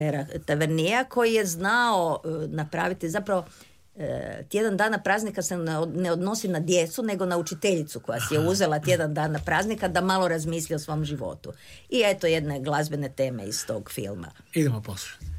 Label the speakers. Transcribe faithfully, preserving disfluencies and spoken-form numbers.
Speaker 1: Tavernija koji je znao napraviti zapravo tjedan dana praznika se ne odnosi na djecu nego na učiteljicu koja si je uzela tjedan dana praznika da malo razmisli o svom životu. I eto jedne glazbene teme iz tog filma.
Speaker 2: Idemo poslušati.